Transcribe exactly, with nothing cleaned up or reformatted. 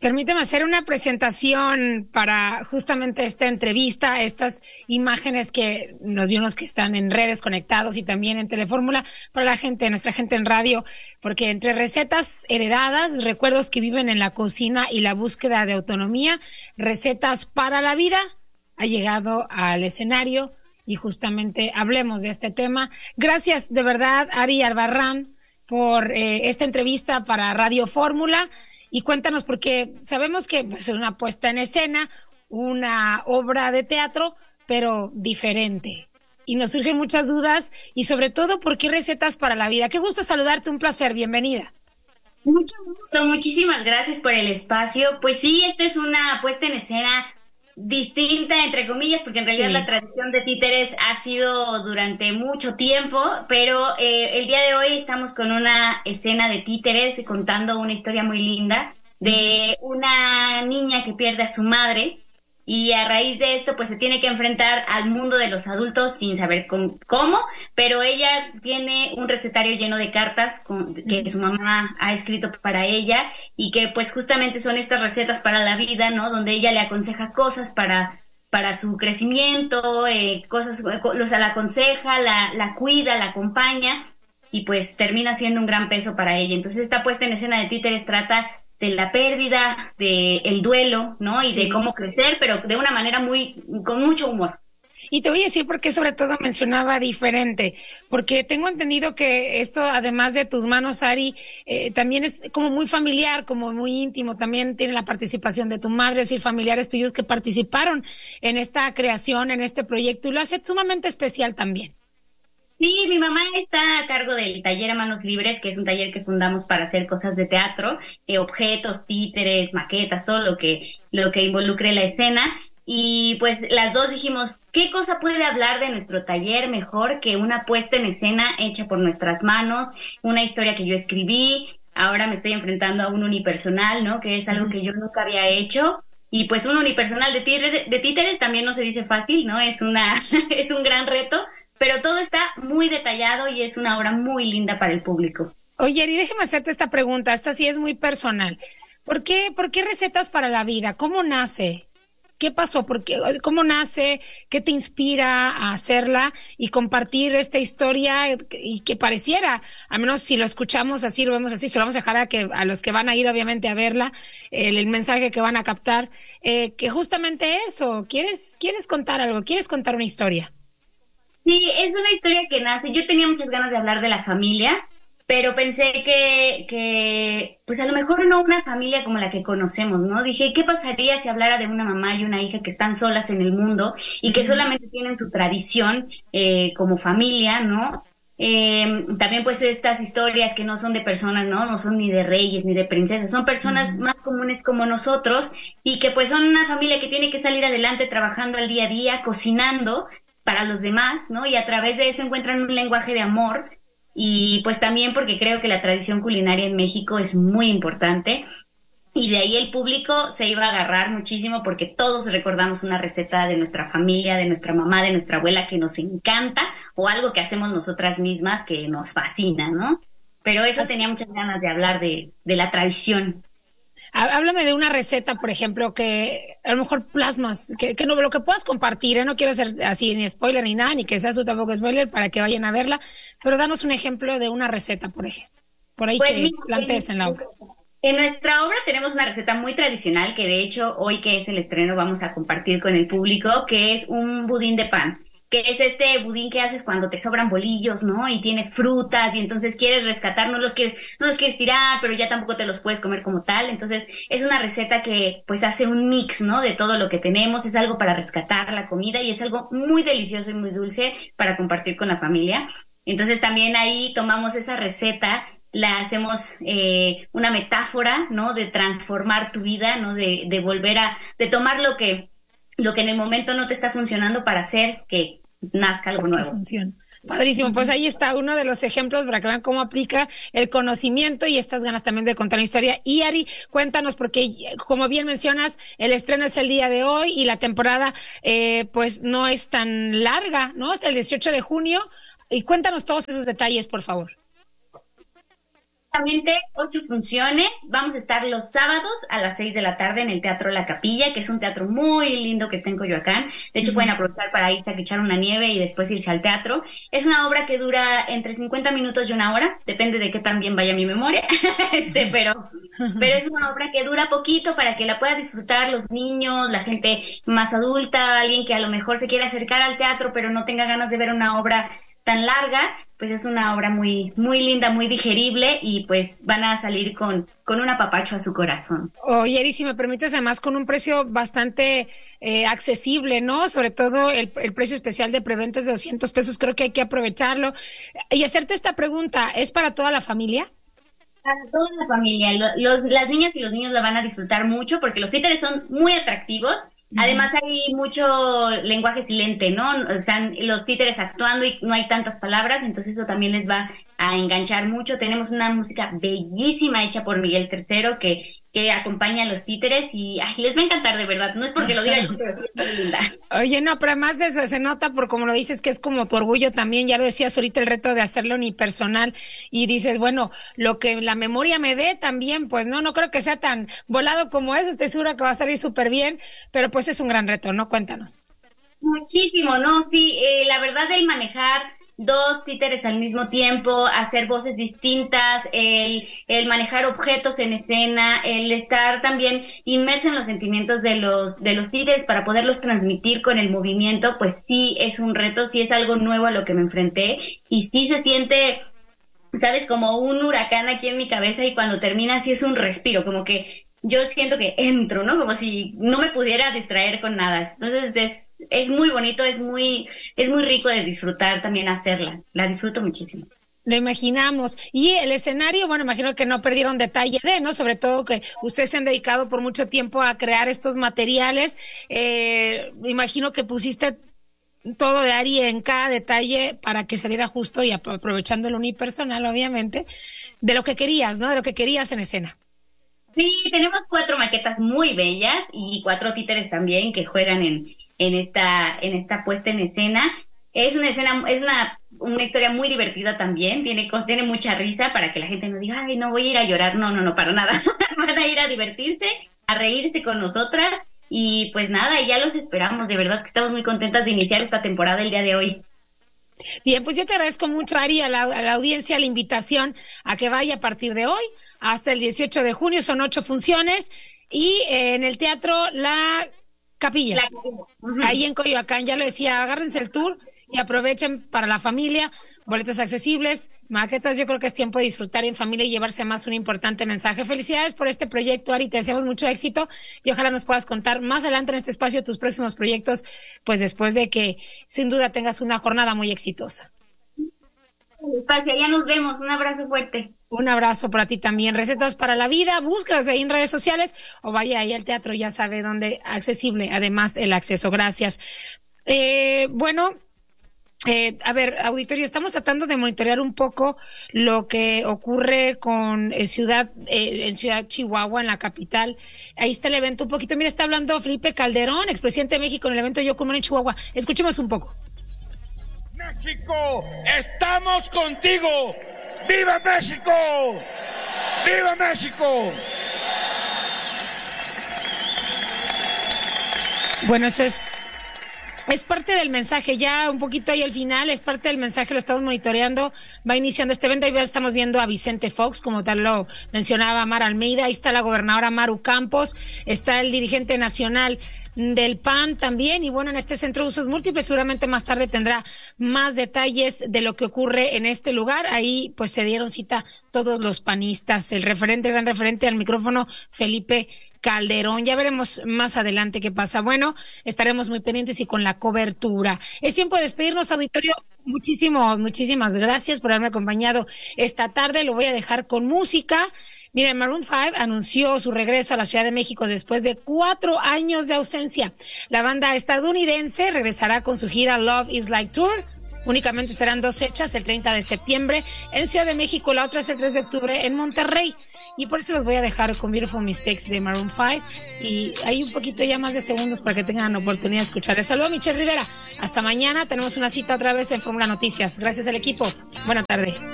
Permíteme hacer una presentación para justamente esta entrevista, estas imágenes que nos dio unos que están en redes conectados y también en Telefórmula para la gente, nuestra gente en radio, porque entre recetas heredadas, recuerdos que viven en la cocina y la búsqueda de autonomía, recetas para la vida, ha llegado al escenario y justamente hablemos de este tema. Gracias de verdad, Ari Albarrán, por eh, esta entrevista para Radio Fórmula. Y cuéntanos, porque sabemos que pues, es una puesta en escena, una obra de teatro, pero diferente. Y nos surgen muchas dudas y sobre todo, ¿por qué recetas para la vida? Qué gusto saludarte, un placer, bienvenida. Mucho gusto, muchísimas gracias por el espacio. Pues sí, esta es una puesta en escena distinta, entre comillas, porque en realidad Sí. la tradición de títeres ha sido durante mucho tiempo, pero eh, el día de hoy estamos con una escena de títeres contando una historia muy linda de una niña que pierde a su madre y a raíz de esto pues se tiene que enfrentar al mundo de los adultos sin saber con, cómo, pero ella tiene un recetario lleno de cartas con, que su mamá ha escrito para ella y que pues justamente son estas recetas para la vida, ¿no? Donde ella le aconseja cosas para, para su crecimiento, eh, cosas, o sea, la aconseja, la, la cuida, la acompaña y pues termina siendo un gran peso para ella. Entonces esta puesta en escena de títeres trata de la pérdida, de el duelo, ¿no? Y Sí. de cómo crecer, pero de una manera muy, con mucho humor. Y te voy a decir por qué sobre todo mencionaba diferente, porque tengo entendido que esto, además de tus manos, Ari, eh, también es como muy familiar, como muy íntimo, también tiene la participación de tu madre, es decir, familiares tuyos que participaron en esta creación, en este proyecto, y lo hace sumamente especial también. Sí, mi mamá está a cargo del taller a manos libres, que es un taller que fundamos para hacer cosas de teatro, eh, objetos, títeres, maquetas, todo lo que, lo que involucre la escena. Y pues las dos dijimos, ¿qué cosa puede hablar de nuestro taller mejor que una puesta en escena hecha por nuestras manos, una historia que yo escribí? Ahora me estoy enfrentando a un unipersonal, ¿no? Que es algo que yo nunca había hecho. Y pues un unipersonal de títeres, de títeres también no se dice fácil, ¿no? Es una, es un gran reto, pero todo está muy detallado y es una obra muy linda para el público. Oye, Ari, déjame hacerte esta pregunta, esta sí es muy personal. ¿Por qué, por qué recetas para la vida? ¿Cómo nace? ¿Qué pasó? ¿Por qué? ¿Cómo nace? ¿Qué te inspira a hacerla y compartir esta historia y que pareciera, al menos si lo escuchamos así, lo vemos así, se lo vamos a dejar a, que, a los que van a ir obviamente a verla, el, el mensaje que van a captar, eh, que justamente eso, ¿quieres, quieres contar algo? ¿Quieres contar una historia? Sí, es una historia que nace. Yo tenía muchas ganas de hablar de la familia, pero pensé que, que, pues a lo mejor no una familia como la que conocemos, ¿no? Dije, ¿qué pasaría si hablara de una mamá y una hija que están solas en el mundo y que solamente tienen su tradición eh, como familia, ¿no? Eh, también pues estas historias que no son de personas, ¿no? No son ni de reyes ni de princesas, son personas Uh-huh. más comunes como nosotros y que pues son una familia que tiene que salir adelante trabajando al día a día, cocinando para los demás, ¿no? Y a través de eso encuentran un lenguaje de amor y pues también porque creo que la tradición culinaria en México es muy importante y de ahí el público se iba a agarrar muchísimo porque todos recordamos una receta de nuestra familia, de nuestra mamá, de nuestra abuela que nos encanta o algo que hacemos nosotras mismas que nos fascina, ¿no? Pero eso Así. tenía muchas ganas de hablar de, de la tradición. Háblame de una receta, por ejemplo, que a lo mejor plasmas, que, que no, lo que puedas compartir, ¿eh? No quiero hacer así ni spoiler ni nada, ni que sea su tampoco spoiler para que vayan a verla, pero danos un ejemplo de una receta, por ejemplo, por ahí Pues que mira, plantees en, en la obra. en nuestra obra tenemos una receta muy tradicional que de hecho hoy que es el estreno vamos a compartir con el público, que es un budín de pan, que es este budín que haces cuando te sobran bolillos, ¿no? Y tienes frutas y entonces quieres rescatar, no los quieres, no los quieres tirar, pero ya tampoco te los puedes comer como tal. Entonces es una receta que pues hace un mix, ¿no? De todo lo que tenemos, es algo para rescatar la comida y es algo muy delicioso y muy dulce para compartir con la familia. Entonces también ahí tomamos esa receta, la hacemos eh, una metáfora, ¿no? De transformar tu vida, ¿no? De, de volver a, de tomar lo que, lo que en el momento no te está funcionando para hacer que nazca algo Que nuevo. funcione. Padrísimo, pues ahí está uno de los ejemplos para que vean cómo aplica el conocimiento y estas ganas también de contar una historia. Y Ari, cuéntanos, porque como bien mencionas, el estreno es el día de hoy y la temporada eh, pues no es tan larga, ¿no? Hasta el dieciocho de junio. Y cuéntanos todos esos detalles, por favor. Exactamente, ocho funciones. Vamos a estar los sábados a las seis de la tarde en el Teatro La Capilla, que es un teatro muy lindo que está en Coyoacán. De hecho, pueden aprovechar para irse a echar una nieve y después irse al teatro. Es una obra que dura entre cincuenta minutos y una hora, depende de qué tan bien vaya mi memoria, este, pero, pero es una obra que dura poquito para que la puedan disfrutar los niños, la gente más adulta, alguien que a lo mejor se quiera acercar al teatro pero no tenga ganas de ver una obra tan larga. Pues es una obra muy, muy linda, muy digerible y pues van a salir con, con un apapacho a su corazón. Oye, Eri, si me permites, además con un precio bastante eh, accesible, ¿no? Sobre todo el, el precio especial de preventa es de doscientos pesos, creo que hay que aprovecharlo. Y hacerte esta pregunta, ¿es para toda la familia? Para toda la familia, los, las niñas y los niños la van a disfrutar mucho porque los títeres son muy atractivos. Además hay mucho lenguaje silente, ¿no? O sea, los títeres actuando y no hay tantas palabras, entonces eso también les va a enganchar mucho. Tenemos una música bellísima hecha por Miguel Tercero que, que acompaña a los títeres y ay, les va a encantar de verdad. No es porque lo diga yo, pero sí es muy linda. Oye, no, pero además eso se nota por como lo dices que es como tu orgullo también. Ya lo decías ahorita, el reto de hacerlo unipersonal y dices, bueno, lo que la memoria me dé también, pues no, no creo que sea tan volado como eso. Estoy segura que va a salir súper bien, pero pues es un gran reto, ¿no? Cuéntanos. Muchísimo, ¿no? Sí, eh, la verdad el manejar dos títeres al mismo tiempo, hacer voces distintas, el, el manejar objetos en escena, el estar también inmerso en los sentimientos de los, de los títeres para poderlos transmitir con el movimiento, pues sí es un reto, sí es algo nuevo a lo que me enfrenté y sí se siente, sabes, como un huracán aquí en mi cabeza y cuando termina sí es un respiro, como que yo siento que entro, ¿no? Como si no me pudiera distraer con nada. Entonces es, es muy bonito, es muy, es muy rico de disfrutar también hacerla. La disfruto muchísimo. Lo imaginamos. Y el escenario, bueno, imagino que no perdieron detalle de, ¿no? Sobre todo que ustedes se han dedicado por mucho tiempo a crear estos materiales. Eh, imagino que pusiste todo de Ari en cada detalle para que saliera justo y aprovechando el unipersonal, obviamente, de lo que querías, ¿no? De lo que querías en escena. Sí, tenemos cuatro maquetas muy bellas y cuatro títeres también que juegan en, en esta, en esta puesta en escena. Es una escena, es una, una historia muy divertida también, tiene, tiene mucha risa para que la gente no diga, ay, no voy a ir a llorar, no, no, no, para nada. Van a ir a divertirse, a reírse con nosotras y pues nada, ya los esperamos, de verdad que estamos muy contentas de iniciar esta temporada el día de hoy. Bien, pues yo te agradezco mucho, Ari, a la, a la audiencia, la invitación a que vaya a partir de hoy hasta el dieciocho de junio, son ocho funciones, y eh, en el Teatro La Capilla, La Capilla. Uh-huh. Ahí en Coyoacán, ya lo decía, agárrense el tour y aprovechen para la familia, boletos accesibles, maquetas, yo creo que es tiempo de disfrutar en familia y llevarse más un importante mensaje. Felicidades por este proyecto, Ari, te deseamos mucho éxito y ojalá nos puedas contar más adelante en este espacio tus próximos proyectos, pues después de que sin duda tengas una jornada muy exitosa. Espacio, ya nos vemos, un abrazo fuerte. Un abrazo para ti también. Recetas para la vida, búscalas ahí en redes sociales o vaya ahí al teatro, ya sabe dónde, accesible, además el acceso. Gracias. Eh, bueno, eh, a ver, auditorio, estamos tratando de monitorear un poco lo que ocurre con eh, Ciudad, eh, en Ciudad Chihuahua, en la capital. Ahí está el evento un poquito. Mira, está hablando Felipe Calderón, expresidente de México, en el evento Yo Común en Chihuahua. Escuchemos un poco. México, estamos contigo. ¡Viva México! ¡Viva México! Bueno, eso es, es parte del mensaje, ya un poquito ahí al final, es parte del mensaje, lo estamos monitoreando, va iniciando este evento, ahí ya estamos viendo a Vicente Fox, como tal lo mencionaba Mara Almeida, ahí está la gobernadora Maru Campos, está el dirigente nacional del P A N también, y bueno, en este centro de usos múltiples seguramente más tarde tendrá más detalles de lo que ocurre en este lugar. Ahí pues se dieron cita todos los panistas, el referente, el gran referente al micrófono, Felipe Calderón. Ya veremos más adelante qué pasa. Bueno, estaremos muy pendientes y con la cobertura. Es tiempo de despedirnos, auditorio. Muchísimo, muchísimas gracias por haberme acompañado esta tarde. Lo voy a dejar con música. Miren, Maroon cinco anunció su regreso a la Ciudad de México después de cuatro años de ausencia. La banda estadounidense regresará con su gira Love is Like Tour. Únicamente serán dos fechas, el treinta de septiembre en Ciudad de México, la otra es el tres de octubre en Monterrey. Y por eso los voy a dejar con Beautiful Mistakes de Maroon cinco. Y hay un poquito ya más de segundos para que tengan oportunidad de escuchar. Les saludo a Michelle Rivera. Hasta mañana. Tenemos una cita otra vez en Fórmula Noticias. Gracias al equipo. Buena tarde.